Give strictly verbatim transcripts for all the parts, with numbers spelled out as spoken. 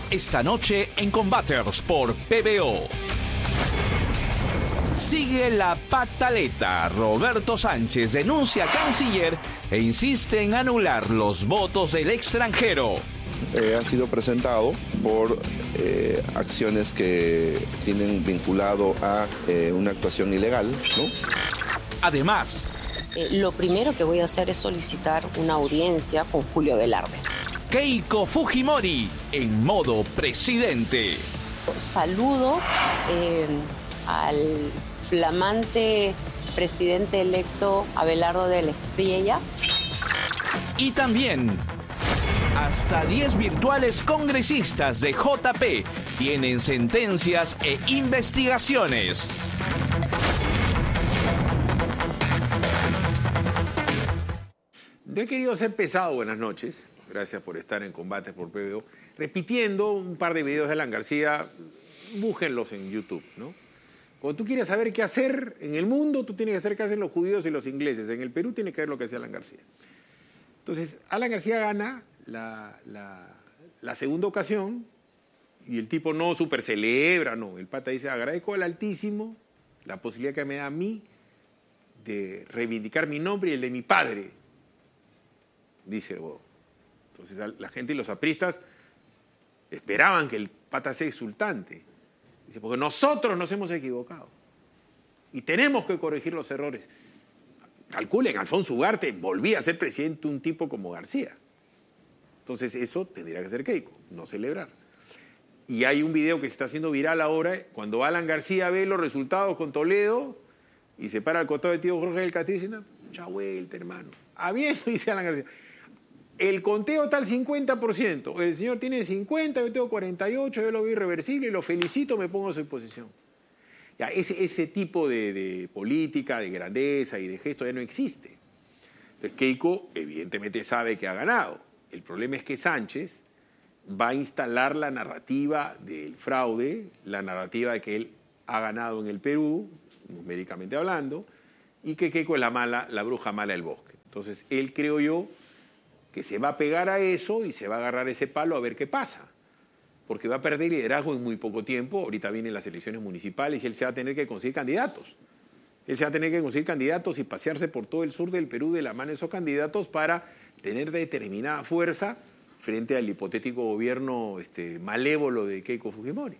Esta noche en Combaters por P B O. Sigue la pataleta. Roberto Sánchez denuncia a canciller e insiste en anular los votos del extranjero. Eh, ha sido presentado por eh, acciones que tienen vinculado a eh, una actuación ilegal, ¿no? Además, eh, lo primero que voy a hacer es solicitar una audiencia con Julio Velarde. Keiko Fujimori en modo presidente. Saludo eh, al flamante presidente electo Abelardo del Espriella. Y también, hasta diez virtuales congresistas de J P tienen sentencias e investigaciones. No he querido ser pesado, buenas noches. Gracias por estar en Combates por P B O. Repitiendo un par de videos de Alan García, búsquenlos en YouTube, ¿no? Cuando tú quieres saber qué hacer en el mundo, tú tienes que saber qué hacen los judíos y los ingleses. En el Perú tienes que ver lo que hace Alan García. Entonces, Alan García gana la, la, la segunda ocasión y el tipo no super celebra, no. El pata dice, agradezco al Altísimo la posibilidad que me da a mí de reivindicar mi nombre y el de mi padre, dice el huevón. Entonces la gente y los apristas esperaban que el pata sea exultante. Dice, porque nosotros nos hemos equivocado y tenemos que corregir los errores. Calculen, Alfonso Ugarte volvía a ser presidente un tipo como García. Entonces eso tendría que ser Keiko, no celebrar. Y hay un video que se está haciendo viral ahora, cuando Alan García ve los resultados con Toledo y se para al costado del tío Jorge del Castillo y dice, no, mucha vuelta, hermano. Ah, bien, dice Alan García. El conteo está al cincuenta por ciento. El señor tiene cincuenta, yo tengo cuarenta y ocho, yo lo veo irreversible y lo felicito, me pongo a su posición. Ya, ese, ese tipo de, de política, de grandeza y de gesto ya no existe. Entonces Keiko evidentemente sabe que ha ganado. El problema es que Sánchez va a instalar la narrativa del fraude, la narrativa de que él ha ganado en el Perú, numéricamente hablando, y que Keiko es la mala, la bruja mala del bosque. Entonces él, creo yo, que se va a pegar a eso y se va a agarrar ese palo a ver qué pasa. Porque va a perder liderazgo en muy poco tiempo. Ahorita vienen las elecciones municipales y él se va a tener que conseguir candidatos. Él se va a tener que conseguir candidatos y pasearse por todo el sur del Perú de la mano de esos candidatos para tener determinada fuerza frente al hipotético gobierno este, malévolo de Keiko Fujimori.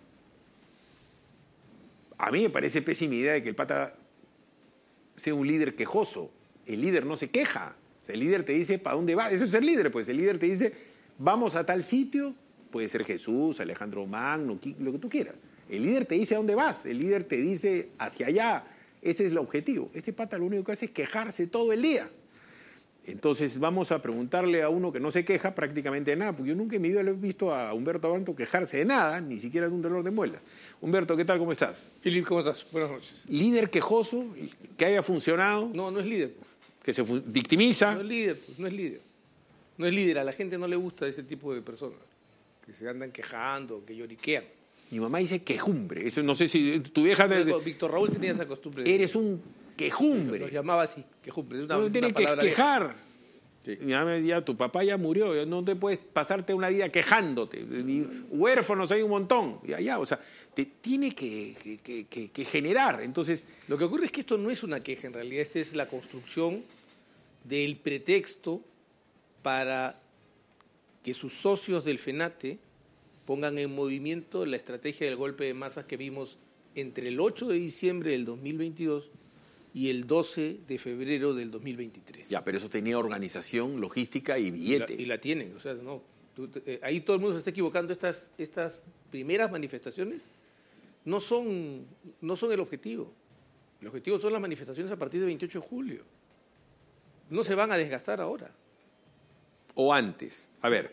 A mí me parece pésima idea de que el pata sea un líder quejoso. El líder no se queja. O sea, el líder te dice, ¿para dónde vas? Eso es ser líder, pues. El líder te dice, vamos a tal sitio, puede ser Jesús, Alejandro Magno, lo que tú quieras. El líder te dice a dónde vas, el líder te dice hacia allá. Ese es el objetivo. Este pata lo único que hace es quejarse todo el día. Entonces vamos a preguntarle a uno que no se queja prácticamente de nada, porque yo nunca en mi vida lo he visto a Humberto Abanto quejarse de nada, ni siquiera de un dolor de muela. Humberto, ¿qué tal? ¿Cómo estás? Philip, ¿cómo estás? Buenas noches. ¿Líder quejoso? ¿Que haya funcionado? No, no es líder. ¿Que se victimiza? No es líder, pues, no es líder. No es líder, a la gente no le gusta ese tipo de personas, que se andan quejando, que lloriquean. Mi mamá dice quejumbre. Eso no sé si tu vieja... Te... Víctor Raúl tenía esa costumbre. Eres un quejumbre. Nos llamaba así, quejumbre. Una, no tienes que quejar. Sí. Ya, ya, tu papá ya murió, no te puedes pasarte una vida quejándote. Huérfanos hay un montón. Ya, ya, o sea, te tiene que, que, que, que generar. Entonces, lo que ocurre es que esto no es una queja, en realidad. Esta es la construcción del pretexto para que sus socios del FENATE pongan en movimiento la estrategia del golpe de masas que vimos entre el ocho de diciembre del dos mil veintidós y el doce de febrero del dos mil veintitrés. Ya, pero eso tenía organización, logística y billete. Y la, y la tienen, o sea, no. Tú, eh, ahí todo el mundo se está equivocando. Estas, estas primeras manifestaciones no son, no son el objetivo. El objetivo son las manifestaciones a partir del veintiocho de julio. No se van a desgastar ahora. O antes. A ver,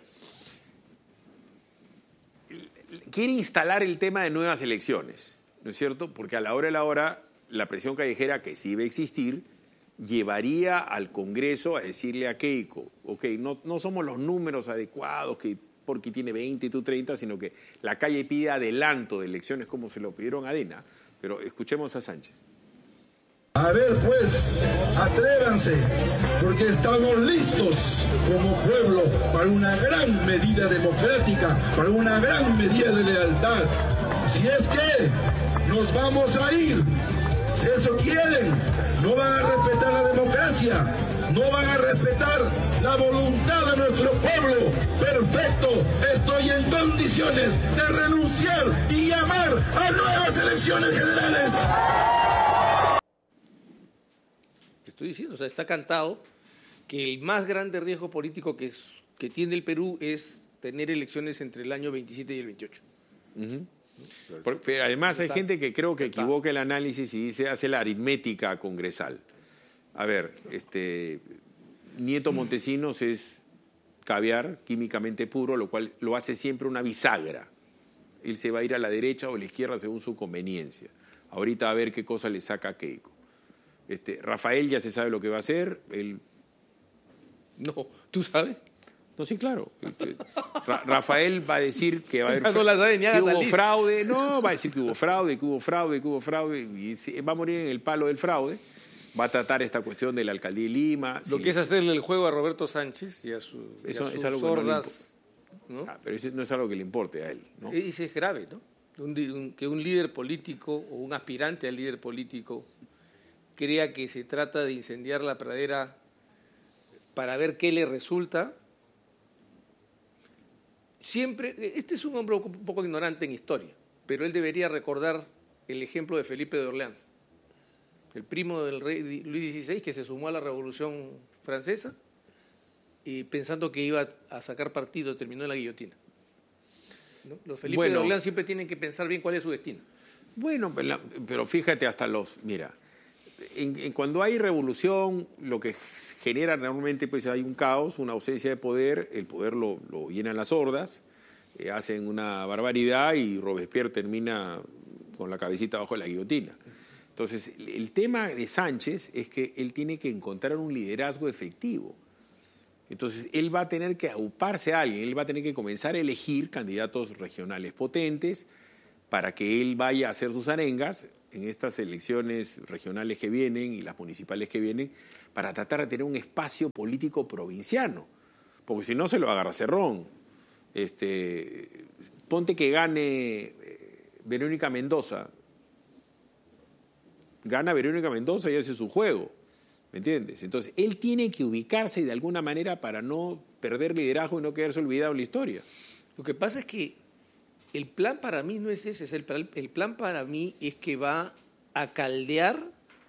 quiere instalar el tema de nuevas elecciones, ¿no es cierto? Porque a la hora de la hora, la presión callejera, que sí va a existir, llevaría al Congreso a decirle a Keiko, ok, no, no somos los números adecuados, que porque tiene veinte y tú treinta, sino que la calle pide adelanto de elecciones como se lo pidieron a Dena. Pero escuchemos a Sánchez. A ver pues, atrévanse, porque estamos listos como pueblo para una gran medida democrática, para una gran medida de lealtad. Si es que nos vamos a ir, si eso quieren, no van a respetar la democracia, no van a respetar la voluntad de nuestro pueblo. Perfecto, estoy en condiciones de renunciar y llamar a nuevas elecciones generales. Estoy diciendo, o sea, está cantado que el más grande riesgo político que, es, que tiene el Perú es tener elecciones entre el año veintisiete y el veintiocho. Uh-huh. Por, pero además hay gente que creo que equivoca el análisis y dice, hace la aritmética congresal. A ver, este Nieto Montesinos es caviar químicamente puro, lo cual lo hace siempre una bisagra. Él se va a ir a la derecha o a la izquierda según su conveniencia. Ahorita a ver qué cosa le saca a Keiko. Este, Rafael ya se sabe lo que va a hacer. Él... No, ¿tú sabes? No, sí, claro. Ra Rafael va a decir que va a haber no la sabe, ni que hubo fraude. No, va a decir que hubo fraude, que hubo fraude, que hubo fraude. Y va a morir en el palo del fraude. Va a tratar esta cuestión de la alcaldía de Lima. Lo sí. que es hacerle el juego a Roberto Sánchez y a, su, y eso, a sus es algo sordas. Que no ¿no? Ah, pero eso no es algo que le importe a él, ¿no? Eso es grave, ¿no? Un, un, que un líder político o un aspirante al líder político crea que se trata de incendiar la pradera para ver qué le resulta. Siempre, este es un hombre un poco ignorante en historia, pero él debería recordar el ejemplo de Felipe de Orleans, el primo del rey Luis dieciséis, que se sumó a la Revolución Francesa y pensando que iba a sacar partido terminó en la guillotina. ¿No? Los Felipe bueno, de Orleans siempre tienen que pensar bien cuál es su destino. Bueno, pero fíjate hasta los... Mira, en, en cuando hay revolución, lo que genera normalmente pues hay un caos, una ausencia de poder, el poder lo, lo llenan las hordas, eh, hacen una barbaridad y Robespierre termina con la cabecita bajo la guillotina. Entonces, el tema de Sánchez es que él tiene que encontrar un liderazgo efectivo. Entonces, él va a tener que auparse a alguien, él va a tener que comenzar a elegir candidatos regionales potentes para que él vaya a hacer sus arengas en estas elecciones regionales que vienen y las municipales que vienen, para tratar de tener un espacio político provinciano, porque si no se lo agarra Cerrón. Este, ponte que gane Verónica Mendoza, gana Verónica Mendoza y hace su juego, ¿me entiendes? Entonces, él tiene que ubicarse de alguna manera para no perder liderazgo y no quedarse olvidado en la historia. Lo que pasa es que el plan para mí no es ese, es el, plan, el plan para mí es que va a caldear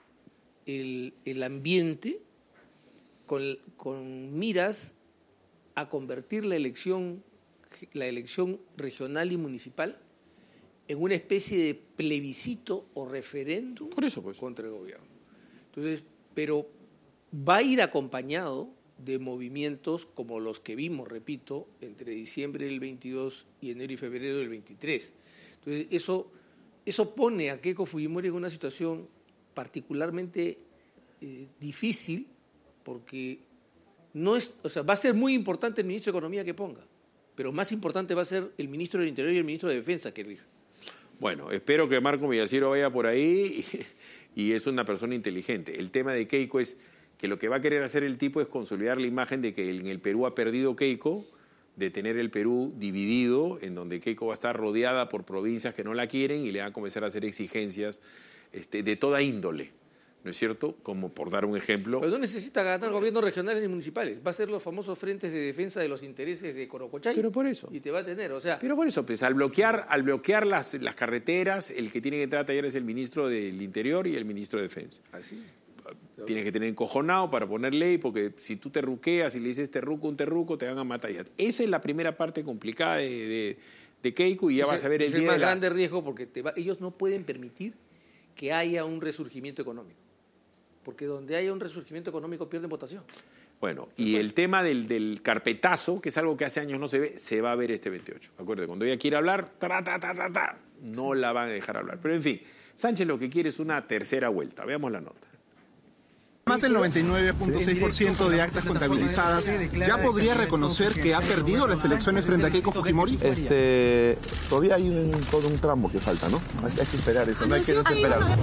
el, el ambiente con, con miras a convertir la elección, la elección regional y municipal en una especie de plebiscito o referéndum Por eso, pues. contra el gobierno. Entonces, pero va a ir acompañado de movimientos como los que vimos, repito, entre diciembre del veintidós y enero y febrero del veintitrés. Entonces, eso, eso pone a Keiko Fujimori en una situación particularmente eh, difícil, porque no es, o sea, va a ser muy importante el ministro de Economía que ponga, pero más importante va a ser el ministro del Interior y el ministro de Defensa que elija. Bueno, espero que Marco Millaciro vaya por ahí y, y es una persona inteligente. El tema de Keiko es que lo que va a querer hacer el tipo es consolidar la imagen de que en el Perú ha perdido Keiko, de tener el Perú dividido, en donde Keiko va a estar rodeada por provincias que no la quieren y le van a comenzar a hacer exigencias este, de toda índole, ¿no es cierto? Como por dar un ejemplo. Pero no necesita ganar gobiernos regionales ni municipales, va a ser los famosos frentes de defensa de los intereses de Corocochay. Pero por eso. Y te va a tener, o sea... Pero por eso, pues al bloquear, al bloquear las, las carreteras, el que tiene que entrar a tallar es el ministro del Interior y el ministro de Defensa. Así. Tienes que tener encojonado para poner ley, porque si tú te ruqueas y le dices terruco un terruco, te van a matar. Esa es la primera parte complicada de, de, de Keiko y ya vas a ver el día es el más de la... grande riesgo porque te va, ellos no pueden permitir que haya un resurgimiento económico, porque donde haya un resurgimiento económico pierden votación. Bueno, y el tema del, del carpetazo, que es algo que hace años no se ve, se va a ver este veintiocho. Acuérdate, cuando ella quiera hablar, ta, ta, ta, ta, ta, no la van a dejar hablar. Pero en fin, Sánchez lo que quiere es una tercera vuelta. Veamos la nota. Más del noventa y nueve punto seis por ciento de actas contabilizadas, ¿ya podría reconocer que ha perdido las elecciones frente a Keiko Fujimori? Este, todavía hay un, todo un tramo que falta, ¿no? Hay, hay que esperar eso, no hay que desesperar.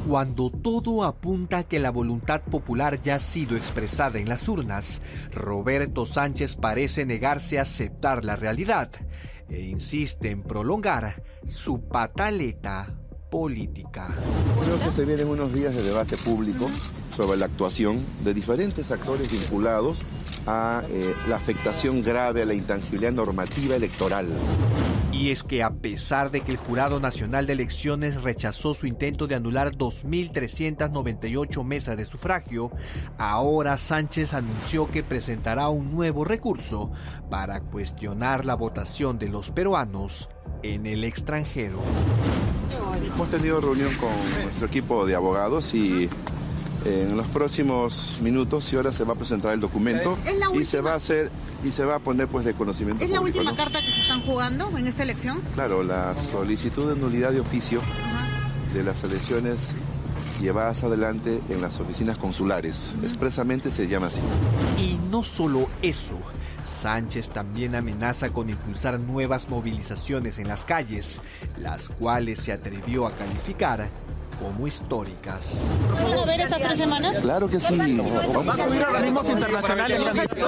Cuando todo apunta a que la voluntad popular ya ha sido expresada en las urnas, Roberto Sánchez parece negarse a aceptar la realidad e insiste en prolongar su pataleta política. Creo que se vienen unos días de debate público sobre la actuación de diferentes actores vinculados a eh, la afectación grave a la intangibilidad normativa electoral. Y es que a pesar de que el Jurado Nacional de Elecciones rechazó su intento de anular dos mil trescientas noventa y ocho mesas de sufragio, ahora Sánchez anunció que presentará un nuevo recurso para cuestionar la votación de los peruanos en el extranjero. Hemos tenido reunión con nuestro equipo de abogados y en los próximos minutos y horas se va a presentar el documento y se va a hacer y se va a poner pues de conocimiento ¿Es la público, última ¿no? carta que se están jugando en esta elección? Claro, la solicitud de nulidad de oficio Ajá. de las elecciones llevadas adelante en las oficinas consulares. Uh-huh. Expresamente se llama así. Y no solo eso, Sánchez también amenaza con impulsar nuevas movilizaciones en las calles, las cuales se atrevió a calificar como históricas. ¿Van a ver estas tres semanas? Claro que sí. ¿Va a acudir a organismos internacionales?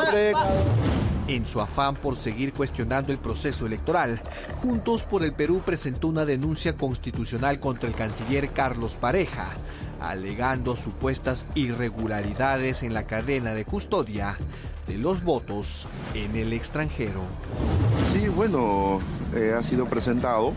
En su afán por seguir cuestionando el proceso electoral, Juntos por el Perú presentó una denuncia constitucional contra el canciller Carlos Pareja, alegando supuestas irregularidades en la cadena de custodia de los votos en el extranjero. Sí, bueno, eh, ha sido presentado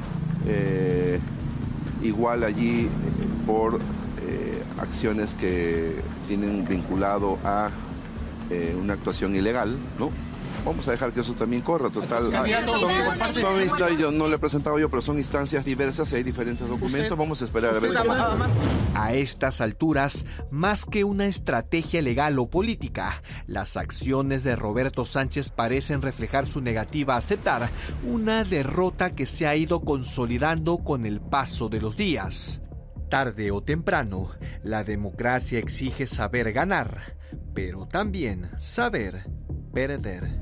eh, igual allí eh, por eh, acciones que tienen vinculado a eh, una actuación ilegal, ¿no? Vamos a dejar que eso también corra, total. Ah, son, son instancias, no lo he presentado yo, pero son instancias diversas, hay diferentes documentos, vamos a esperar a ver. A estas alturas, más que una estrategia legal o política, las acciones de Roberto Sánchez parecen reflejar su negativa a aceptar una derrota que se ha ido consolidando con el paso de los días. Tarde o temprano, la democracia exige saber ganar, pero también saber perder.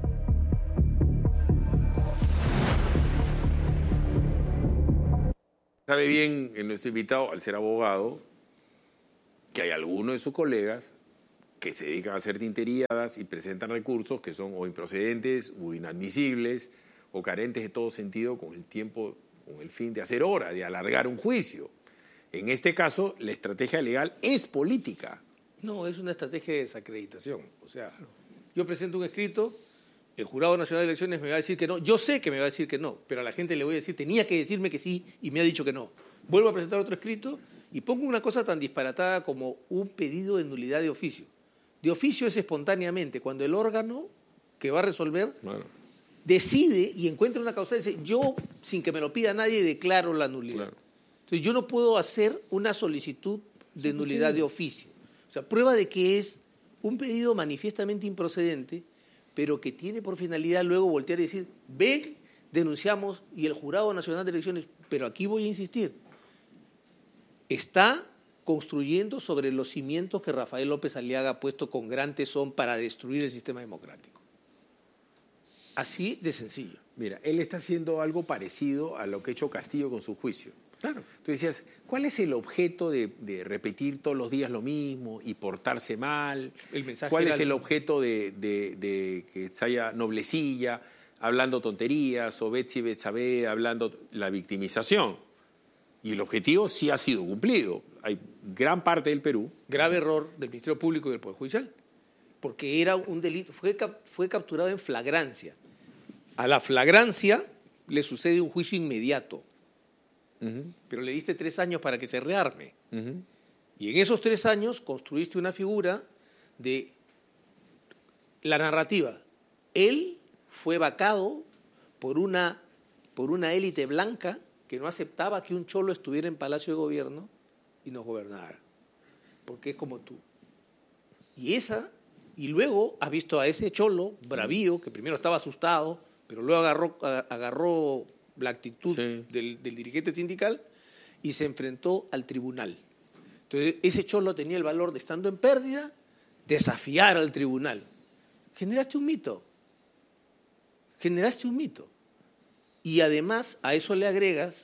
Sabe bien en nuestro invitado, al ser abogado, que hay algunos de sus colegas que se dedican a hacer tinteriadas y presentan recursos que son o improcedentes o inadmisibles o carentes de todo sentido con el tiempo, con el fin de hacer hora, de alargar un juicio. En este caso, la estrategia legal es política. No, es una estrategia de desacreditación. O sea, yo presento un escrito, el Jurado Nacional de Elecciones me va a decir que no. Yo sé que me va a decir que no, pero a la gente le voy a decir, tenía que decirme que sí y me ha dicho que no. Vuelvo a presentar otro escrito y pongo una cosa tan disparatada como un pedido de nulidad de oficio. De oficio es espontáneamente, cuando el órgano que va a resolver bueno. decide y encuentra una causa y dice, yo, sin que me lo pida nadie, declaro la nulidad. Claro. Entonces, yo no puedo hacer una solicitud de nulidad de oficio. O sea, prueba de que es un pedido manifiestamente improcedente, pero que tiene por finalidad luego voltear y decir, ven, denunciamos, y el Jurado Nacional de Elecciones, pero aquí voy a insistir, está construyendo sobre los cimientos que Rafael López Aliaga ha puesto con gran tesón para destruir el sistema democrático. Así de sencillo. Mira, él está haciendo algo parecido a lo que ha hecho Castillo con su juicio. Claro. Tú decías, ¿cuál es el objeto de, de repetir todos los días lo mismo y portarse mal? El mensaje ¿Cuál es el el... objeto de, de, de que haya noblecilla, hablando tonterías, o Betsy Betsabe hablando la victimización? Y el objetivo sí ha sido cumplido. Hay gran parte del Perú. Grave error del Ministerio Público y del Poder Judicial, porque era un delito, fue, fue capturado en flagrancia. A la flagrancia le sucede un juicio inmediato. Uh-huh. Pero le diste tres años para que se rearme. Uh-huh. Y en esos tres años construiste una figura de la narrativa. Él fue vacado por una, por una élite blanca que no aceptaba que un cholo estuviera en Palacio de Gobierno y nos gobernara, porque es como tú. Y esa, y luego has visto a ese cholo bravío, que primero estaba asustado, pero luego agarró, agarró la actitud sí. del, del dirigente sindical y se enfrentó al tribunal. Entonces, ese cholo tenía el valor de, estando en pérdida, desafiar al tribunal. Generaste un mito. Generaste un mito. Y además a eso le agregas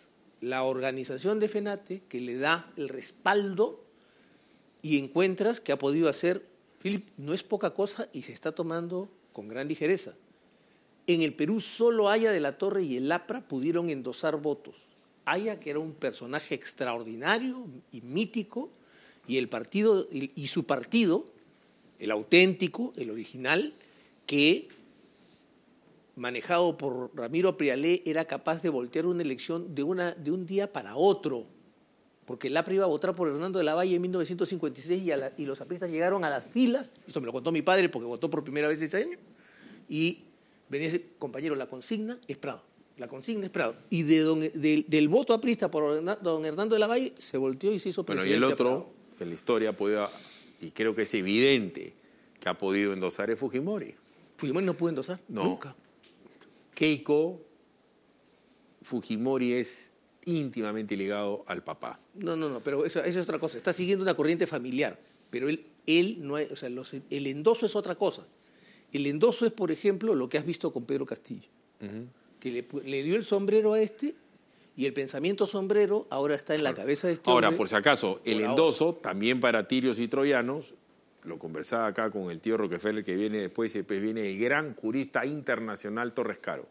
la organización de FENATE que le da el respaldo y encuentras que ha podido hacer, Philip, no es poca cosa y se está tomando con gran ligereza. En el Perú solo Haya de la Torre y el APRA pudieron endosar votos. Haya, que era un personaje extraordinario y mítico, y el partido y su partido, el auténtico, el original, que manejado por Ramiro Prialé era capaz de voltear una elección de, una, de un día para otro, porque el APRA iba a votar por Hernando de la Valle en mil novecientos cincuenta y seis y, a la, y los apristas llegaron a las filas, esto me lo contó mi padre porque votó por primera vez ese año, y venía ese compañero, la consigna es Prado, la consigna es Prado, y de don, de, del voto aprista por don Hernando de la Valle se volteó y se hizo presidente. Bueno, y el otro, que en la historia podía, y creo que es evidente que ha podido endosar, es Fujimori. Fujimori no pudo endosar, no. Nunca. Keiko Fujimori es íntimamente ligado al papá. No, no, no, pero eso, eso es otra cosa. Está siguiendo una corriente familiar, pero él, él no es, o sea, los, el endoso es otra cosa. El endoso es, por ejemplo, lo que has visto con Pedro Castillo, uh-huh. que le, le dio el sombrero a este y el pensamiento sombrero ahora está en la cabeza de este Ahora, hombre. por si acaso, el por endoso, ahora. También para tirios y troyanos, lo conversaba acá con el tío Rockefeller, que viene después, y después viene el gran jurista internacional Torres Caro.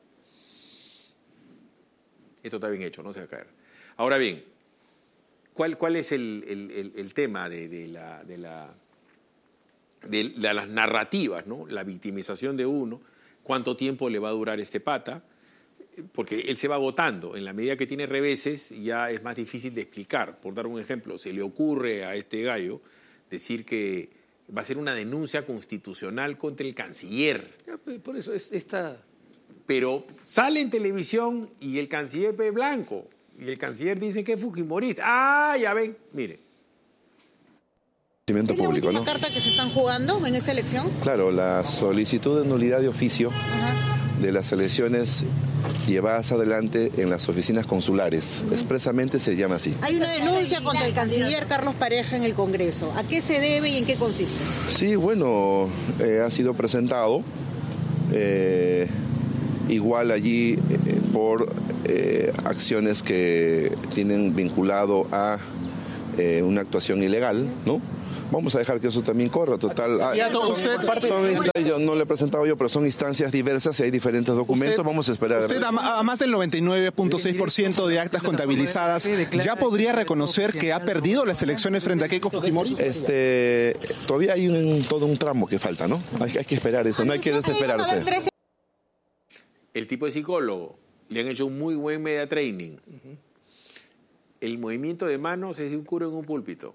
Esto está bien hecho, no se va a caer. Ahora bien, ¿cuál, cuál es el, el, el, el tema de, de, la, de, la, de, de las narrativas, ¿no? La victimización de uno, cuánto tiempo le va a durar este pata, porque él se va agotando. En la medida que tiene reveses, ya es más difícil de explicar. Por dar un ejemplo, se le ocurre a este gallo decir que va a ser una denuncia constitucional contra el canciller. Por eso es esta... Pero sale en televisión y el canciller es blanco. Y el canciller dice que es fujimorista. Ah, ya ven, mire. ¿Es la Público, última ¿no? carta que se están jugando en esta elección? Claro, la solicitud de nulidad de oficio Ajá. de las elecciones llevadas adelante en las oficinas consulares. Uh-huh. Expresamente se llama así. Hay una denuncia contra el canciller Carlos Pareja en el Congreso. ¿A qué se debe y en qué consiste? Sí, bueno, eh, ha sido presentado. Eh, igual allí eh, por eh, acciones que tienen vinculado a eh, una actuación ilegal, ¿no? Vamos a dejar que eso también corra, total. Ah, son, son, yo no le he presentado yo, pero son instancias diversas y hay diferentes documentos. Usted, Vamos a esperar. Usted, a, a más del noventa y nueve punto seis por ciento de actas contabilizadas, ¿ya podría reconocer que ha perdido las elecciones frente a Keiko Fujimori? Este, todavía hay un, todo un tramo que falta, ¿no? Hay, hay que esperar eso, no hay que desesperarse. El tipo de psicólogo, le han hecho un muy buen media training. Uh-huh. El movimiento de manos es de un cura en un púlpito.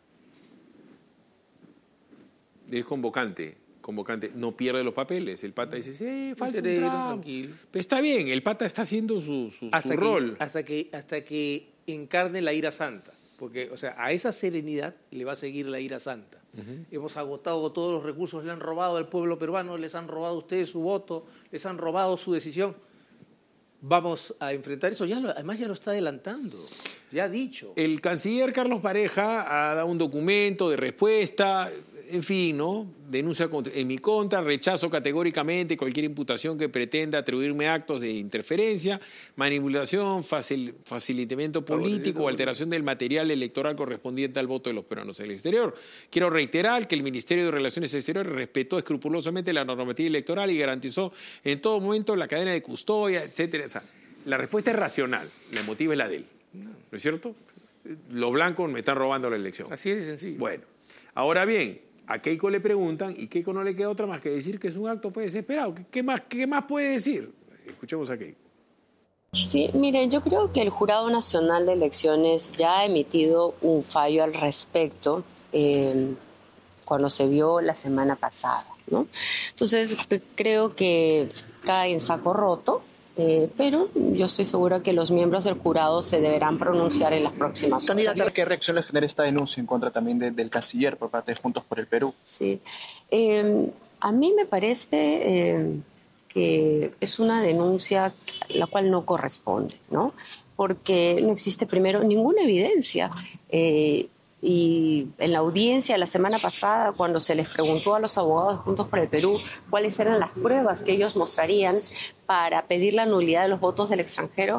Es convocante, convocante. No pierde los papeles. El pata dice, sí, falta un tramo. Tranquilo. Pero está bien, el pata está haciendo su, su, hasta su que, rol. Hasta que, hasta que encarne la ira santa. Porque, o sea, a esa serenidad le va a seguir la ira santa. Uh-huh. Hemos agotado todos los recursos, le han robado al pueblo peruano, les han robado a ustedes su voto, les han robado su decisión. Vamos a enfrentar eso. Ya lo, además ya lo está adelantando, ya ha dicho. El canciller Carlos Pareja ha dado un documento de respuesta, en fin, ¿no? Denuncia en mi contra, rechazo categóricamente cualquier imputación que pretenda atribuirme actos de interferencia, manipulación, facil, facilitamiento político o alteración del material electoral correspondiente al voto de los peruanos en el exterior. Quiero reiterar que el Ministerio de Relaciones Exteriores respetó escrupulosamente la normativa electoral y garantizó en todo momento la cadena de custodia, etcétera. O sea, la respuesta es racional, la emotiva es la de él, ¿no es cierto? Los blancos me están robando la elección. Así es de sencillo. Bueno, ahora bien, a Keiko le preguntan y Keiko no le queda otra más que decir que es un acto pues, desesperado. ¿Qué, qué, más, ¿Qué más puede decir? Escuchemos a Keiko. Sí, miren, yo creo que el Jurado Nacional de Elecciones ya ha emitido un fallo al respecto eh, cuando se vio la semana pasada, ¿no? Entonces, creo que cae en saco roto. Eh, pero yo estoy segura que los miembros del jurado se deberán pronunciar en las próximas horas. Candidata, ¿qué reacción le genera esta denuncia en contra también de, del canciller por parte de Juntos por el Perú? Sí, eh, a mí me parece eh, que es una denuncia la cual no corresponde, ¿no? Porque no existe primero ninguna evidencia. Eh, Y en la audiencia la semana pasada, cuando se les preguntó a los abogados de Juntos por el Perú cuáles eran las pruebas que ellos mostrarían para pedir la nulidad de los votos del extranjero,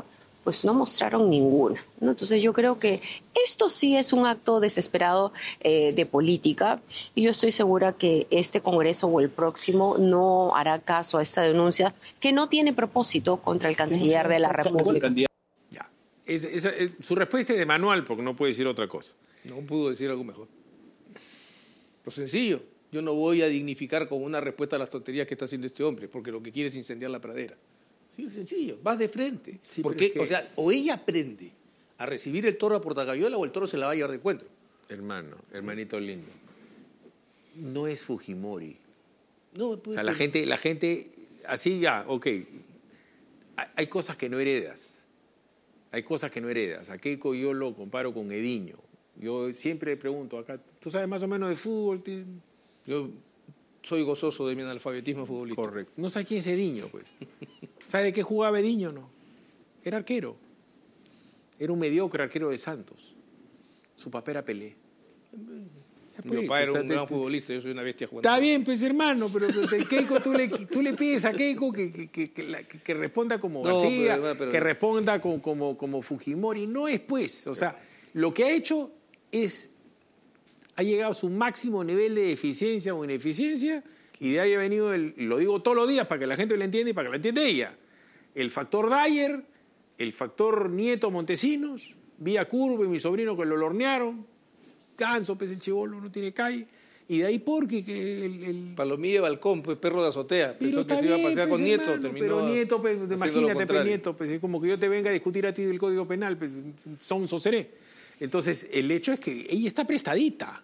pues no mostraron ninguna, ¿no? Entonces yo creo que esto sí es un acto desesperado eh, de política, y yo estoy segura que este Congreso o el próximo no hará caso a esta denuncia que no tiene propósito contra el canciller de la República. Ya. Es, es, es, su respuesta es de manual, porque no puede decir otra cosa. No pudo decir algo mejor. Lo sencillo, yo no voy a dignificar con una respuesta a las tonterías que está haciendo este hombre, porque lo que quiere es incendiar la pradera. Sí, sencillo, vas de frente. Sí, porque, es que... o sea, o ella aprende a recibir el toro a portacayola o el toro se la va a llevar de encuentro. Hermano, hermanito lindo, no es Fujimori. No, pues, o sea, la gente, la gente, así ya, ok, hay, hay cosas que no heredas. Hay cosas que no heredas. A Keiko yo lo comparo con Ediño. Yo siempre pregunto acá, ¿tú sabes más o menos de fútbol? Yo soy gozoso de mi analfabetismo futbolístico. Correcto. No sabes quién es Ediño, pues. ¿Sabe de qué jugaba Ediño? No. Era arquero. Era un mediocre arquero de Santos. Su papá era Pelé. Pues, mi papá era un gran futbolista, yo soy una bestia jugando. Está bien, pues hermano, pero Keiko, tú le, tú le pides a Keiko que, que, que, que, que responda como no, García, pero, pero, que responda como, como, como Fujimori. No es, pues. O sea, lo que ha hecho es, ha llegado a su máximo nivel de eficiencia o ineficiencia, y de ahí ha venido, el, y lo digo todos los días para que la gente lo entienda y para que lo entienda ella, el factor Dyer, el factor Nieto Montesinos, Vía Curva y mi sobrino que lo lornearon, Ganso, pues el chibolo, no tiene calle, y de ahí porque que el... el... Palomilla Balcón, pues perro de azotea, pensó que se iba a pasear con Nieto, hermano, terminó pero Nieto, pues, imagínate, pues, Nieto, pues, es como que yo te venga a discutir a ti del Código Penal, pues son seré. Entonces, el hecho es que ella está prestadita.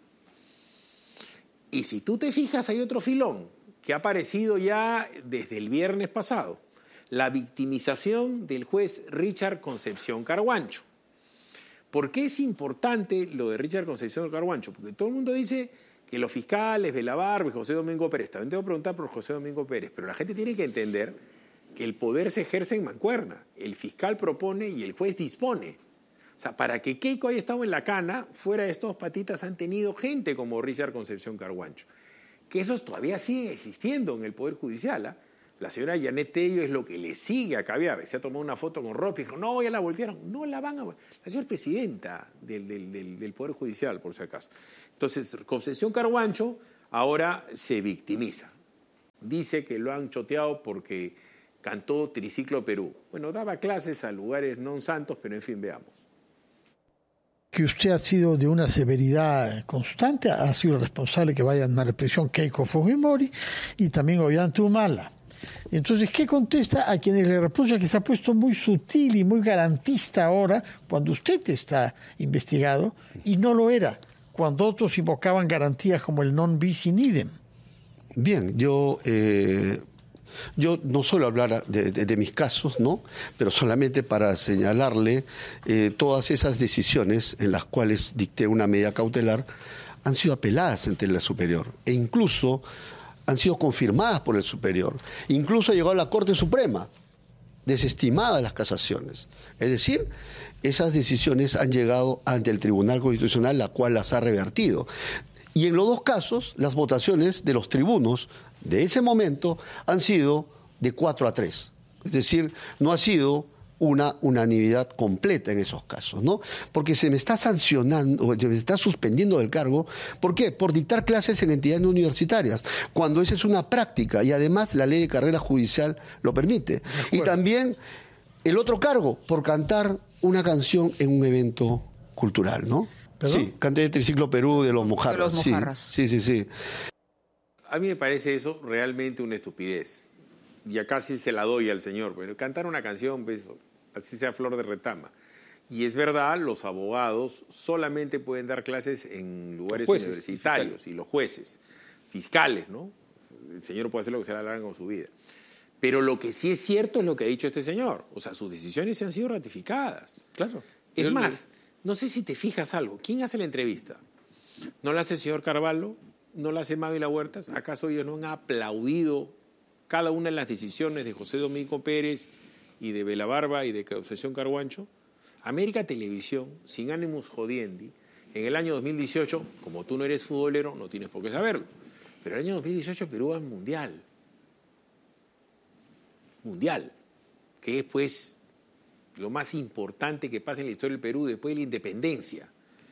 Y si tú te fijas, hay otro filón que ha aparecido ya desde el viernes pasado, la victimización del juez Richard Concepción Carhuancho. ¿Por qué es importante lo de Richard Concepción Carhuancho? Porque todo el mundo dice que los fiscales, Belabarba y José Domingo Pérez, también tengo que preguntar por José Domingo Pérez, pero la gente tiene que entender que el poder se ejerce en mancuerna. El fiscal propone y el juez dispone. O sea, para que Keiko haya estado en la cana, fuera de estos patitas han tenido gente como Richard Concepción Carhuancho. Que esos todavía siguen existiendo en el Poder Judicial. ¿eh? La señora Janet Tello es lo que le sigue a Caviar. Se ha tomado una foto con Ropi y dijo, no, ya la voltearon. No la van a... La señora es presidenta del, del, del, del Poder Judicial, por si acaso. Entonces, Concepción Carhuancho ahora se victimiza. Dice que lo han choteado porque cantó Triciclo Perú. Bueno, daba clases a lugares no santos, pero en fin, veamos. Que usted ha sido de una severidad constante, ha sido responsable que vayan a la prisión Keiko Fujimori y también Ollanta Humala. Entonces, ¿qué contesta a quienes le reprocha que se ha puesto muy sutil y muy garantista ahora cuando usted está investigado y no lo era, cuando otros invocaban garantías como el non bis in idem? Bien, yo... Eh... Yo no suelo hablar de, de, de mis casos, ¿no? Pero solamente para señalarle eh, todas esas decisiones en las cuales dicté una medida cautelar han sido apeladas ante la superior e incluso han sido confirmadas por el superior. Incluso ha llegado a la Corte Suprema, desestimadas las casaciones. Es decir, esas decisiones han llegado ante el Tribunal Constitucional, la cual las ha revertido. Y en los dos casos, las votaciones de los tribunos de ese momento han sido de cuatro a tres. Es decir, no ha sido una unanimidad completa en esos casos, ¿no? Porque se me está sancionando, se me está suspendiendo del cargo. ¿Por qué? Por dictar clases en entidades no universitarias, cuando esa es una práctica y además la ley de carrera judicial lo permite. Y también el otro cargo, por cantar una canción en un evento cultural, ¿no? ¿Perdón? Sí, canté el Triciclo Perú de los Mojarras. De los Mojarras. Sí, sí, sí, sí. A mí me parece eso realmente una estupidez. Y acá sí se la doy al señor. Pero cantar una canción, pues, así sea flor de retama. Y es verdad, los abogados solamente pueden dar clases en lugares jueces, universitarios fiscales. Y los jueces, fiscales, ¿no? El señor puede hacer lo que se le haga con su vida. Pero lo que sí es cierto es lo que ha dicho este señor. O sea, sus decisiones se han sido ratificadas. Claro. Es Yo más, no sé si te fijas algo. ¿Quién hace la entrevista? ¿No la hace el señor Carvalho? ¿No la hace Mávila Huertas? ¿Acaso ellos no han aplaudido cada una de las decisiones de José Domingo Pérez y de Belabarba y de Concepción Carhuancho? América Televisión, sin ánimos jodiendi, en el año dos mil dieciocho, como tú no eres futbolero, no tienes por qué saberlo, pero en el año dos mil dieciocho Perú va al Mundial. Mundial. Que es, pues, lo más importante que pasa en la historia del Perú después de la independencia.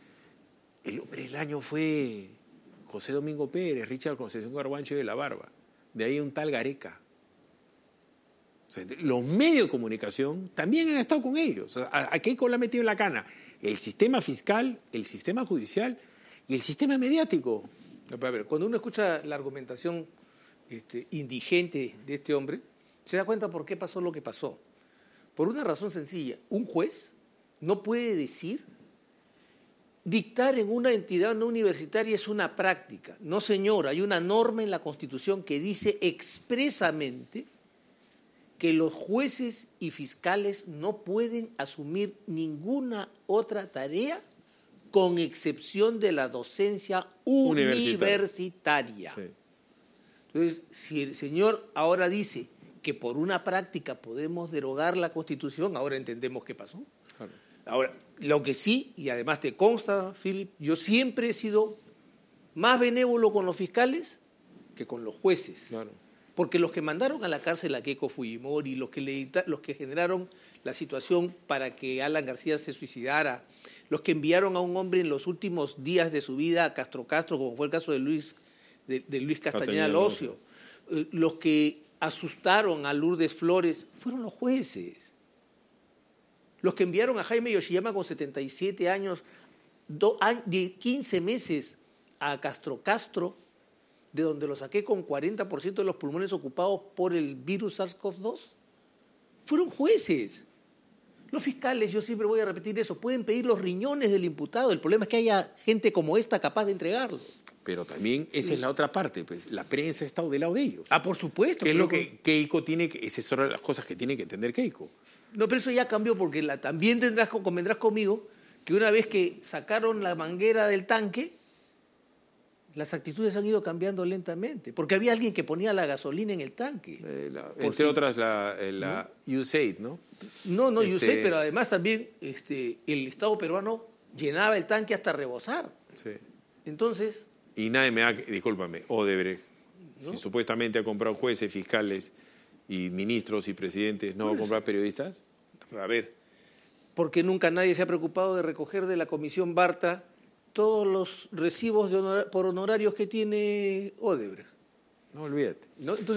El hombre del año fue José Domingo Pérez, Richard Concepción Garbancho de la Barba. De ahí un tal Gareca. O sea, los medios de comunicación también han estado con ellos. O sea, ¿a, a Keiko le ha metido en la cana? El sistema fiscal, el sistema judicial y el sistema mediático. A ver, cuando uno escucha la argumentación este, indigente de este hombre, se da cuenta por qué pasó lo que pasó. Por una razón sencilla, un juez no puede decir dictar en una entidad no universitaria es una práctica. No, señor, hay una norma en la Constitución que dice expresamente que los jueces y fiscales no pueden asumir ninguna otra tarea con excepción de la docencia universitaria. universitaria. Sí. Entonces, si el señor ahora dice que por una práctica podemos derogar la Constitución, ahora entendemos qué pasó. Claro. Ahora, lo que sí, y además te consta, Philip, yo siempre he sido más benévolo con los fiscales que con los jueces. Claro. Porque los que mandaron a la cárcel a Keiko Fujimori, los que, le, los que generaron la situación para que Alan García se suicidara, los que enviaron a un hombre en los últimos días de su vida a Castro Castro, como fue el caso de Luis, de, de Luis Castañeda Locio, eh, los que asustaron a Lourdes Flores, fueron los jueces. Los que enviaron a Jaime Yoshiyama con setenta y siete años, do, quince meses a Castro Castro, de donde lo saqué con cuarenta por ciento de los pulmones ocupados por el virus SARS-CoV dos, fueron jueces. Los fiscales, yo siempre voy a repetir eso, pueden pedir los riñones del imputado. El problema es que haya gente como esta capaz de entregarlos. Pero también esa sí. es la otra parte, pues la prensa ha estado del lado de ellos. Ah, por supuesto. ¿Qué es lo que Keiko tiene que, esas son las cosas que tiene que entender Keiko? No, pero eso ya cambió porque la, también tendrás, convendrás conmigo que una vez que sacaron la manguera del tanque, las actitudes han ido cambiando lentamente, porque había alguien que ponía la gasolina en el tanque. Eh, la, entre si, otras la, la ¿no? U S A I D, ¿no? No, no este... U S A I D, pero además también este, el Estado peruano llenaba el tanque hasta rebosar. Sí. Entonces... Y nadie me da, discúlpame, Odebrecht, ¿no? Si supuestamente ha comprado jueces, fiscales y ministros y presidentes, ¿no va a comprar periodistas? A ver, porque nunca nadie se ha preocupado de recoger de la Comisión Bartra todos los recibos de honor, por honorarios que tiene Odebrecht. No olvídate. ¿No? Entonces,